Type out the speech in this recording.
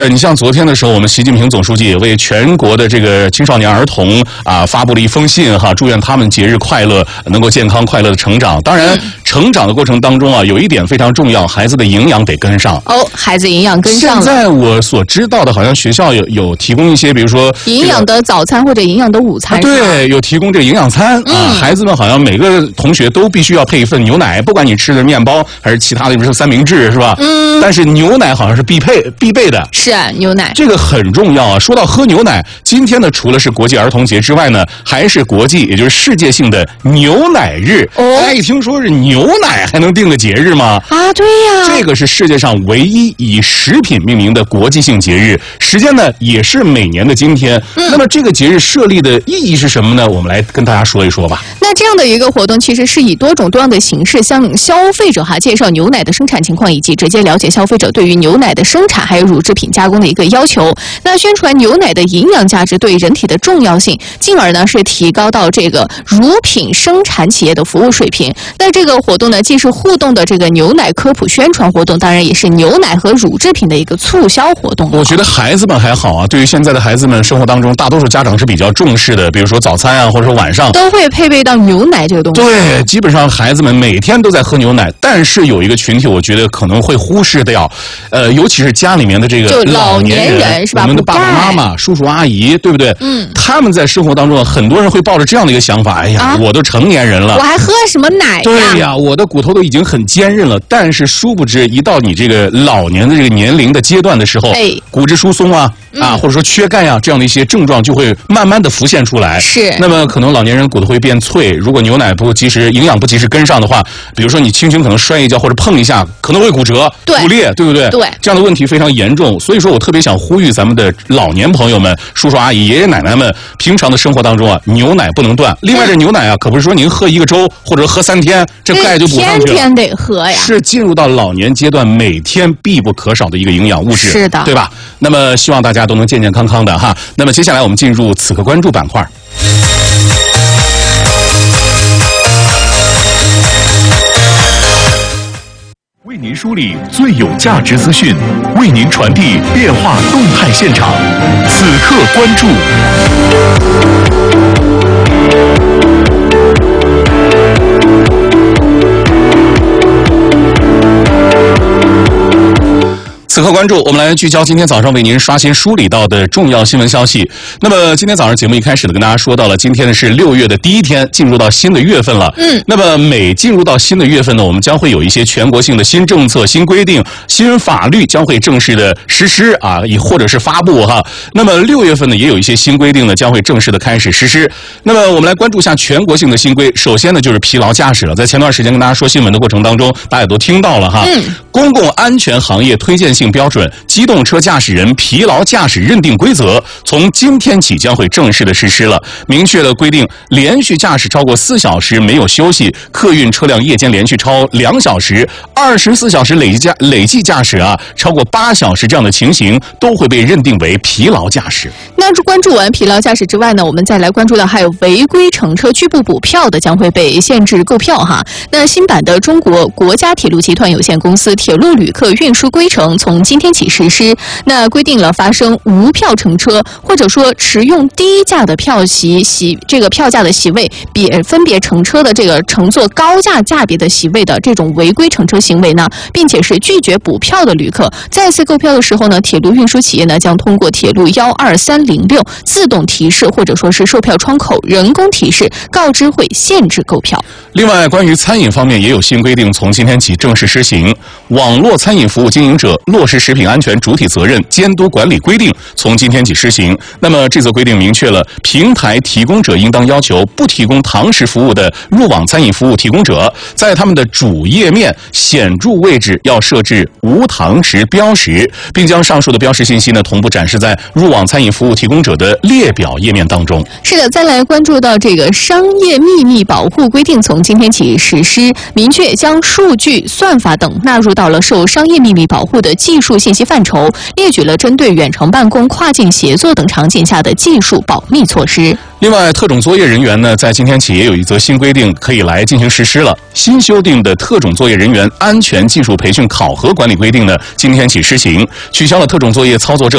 你像昨天的时候，我们习近平总书记也为全国的这个青少年儿童发布了一封信祝愿他们节日快乐，能够健康快乐的成长。当然，成长的过程当中有一点非常重要，孩子的营养得跟上。 孩子营养跟上了。 现在我所知道的，好像学校有提供一些，比如说营养的早餐或者营养的午餐。 对，有提供这个营养餐孩子们好像每个同学都必须要配一份牛奶，不管你吃的面包还是其他的，比如说三明治，是吧？但是牛奶好像是必备的。 是牛奶， 这个很重要啊。说到喝牛奶，今天呢，除了是国际儿童节之外呢，还是国际，也就是世界性的牛奶日。大家一听说是牛奶，还能定个节日吗？ 对呀， 这个是世界上唯一以食品命名的国际性节日，时间呢也是每年的今天。那么这个节日设立的意义是什么呢？我们来跟大家说一说吧。 那这样的一个活动，其实是以多种多样的形式向消费者介绍牛奶的生产情况，以及直接了解消费者对于牛奶的生产还有乳制品加工的一个要求。那宣传牛奶的营养价值对人体的重要性，进而呢是提高到这个乳品生产企业的服务水平。那这个活动呢，既是互动的这个牛奶科普宣传活动，当然也是牛奶和乳制品的一个促销活动。 我觉得孩子们还好对于现在的孩子们生活当中，大多数家长是比较重视的，比如说早餐或者说晚上都会配备到牛奶这个东西。 对，基本上孩子们每天都在喝牛奶，但是有一个群体，我觉得可能会忽视掉，尤其是家里面的这个老年人是吧？ 我们的爸爸妈妈、叔叔阿姨，对不对？他们在生活当中，很多人会抱着这样的一个想法：哎呀，我都成年人了， 我还喝什么奶呀？ 对呀，我的骨头都已经很坚韧了。但是殊不知，一到你这个老年的这个年龄的阶段的时候，骨质疏松或者说缺钙这样的一些症状就会慢慢的浮现出来。 是， 那么可能老年人骨头会变脆，如果牛奶不及时、营养不及时跟上的话，比如说你轻轻可能摔一跤或者碰一下，可能会骨折、骨裂，对不对？ 对， 这样的问题非常严重。所以说我特别想呼吁咱们的老年朋友们、叔叔阿姨、爷爷奶奶们，平常的生活当中牛奶不能断。另外，这牛奶可不是说您喝一个周或者喝3天，这钙就补上去了。 天天得喝呀， 是进入到老年阶段每天必不可少的一个营养物质， 是的， 对吧？那么希望大家都能健健康康的那么接下来我们进入此刻关注板块。为您梳理最有价值资讯，为您传递变化动态现场。此刻关注。此刻关注，我们来聚焦今天早上为您刷新梳理到的重要新闻消息。那么今天早上节目一开始跟大家说到了，今天是6月的第一天，进入到新的月份了。那么每进入到新的月份呢，我们将会有一些全国性的新政策、新规定、新法律将会正式的实施也或者是发布那么6月份呢，也有一些新规定呢将会正式的开始实施。那么我们来关注一下全国性的新规。首先呢就是疲劳驾驶了，在前段时间跟大家说新闻的过程当中，大家也都听到了公共安全行业推荐性标准机动车驾驶人疲劳驾驶认定规则从今天起将会正式的实施了，明确了规定连续驾驶超过4小时没有休息，客运车辆夜间连续超2小时，24小时累计驾驶超过8小时这样的情形都会被认定为疲劳驾驶。 那关注完疲劳驾驶之外呢，我们再来关注到还有违规乘车拒不补票的将会被限制购票那新版的中国国家铁路集团有限公司铁路旅客运输规程从今天起实施。那规定了发生无票乘车或者说持用低价的票这个票价的席位分别乘车的这个乘坐高价价别的席位的这种违规乘车行为呢，并且是拒绝补票的旅客，再次购票的时候呢，铁路运输企业呢将通过铁路12306自动提示或者说是售票窗口人工提示告知会限制购票。 另外，关于餐饮方面也有新规定，从今天起正式施行。网络餐饮服务经营者落实食品安全主体责任监督管理规定从今天起施行。那么这则规定明确了平台提供者应当要求不提供堂食服务的入网餐饮服务提供者，在他们的主页面显著位置要设置无堂食标识，并将上述的标识信息呢同步展示在入网餐饮服务提供者的列表页面当中。 是的，再来关注到这个商业秘密保护规定从今天起实施，明确将数据、算法等纳入到了受商业秘密保护的技技术信息范畴，列举了针对远程办公、跨境协作等场景下的技术保密措施。 另外，特种作业人员呢，在今天起也有一则新规定可以来进行实施了。新修订的特种作业人员安全技术培训考核管理规定呢，今天起施行，取消了特种作业操作证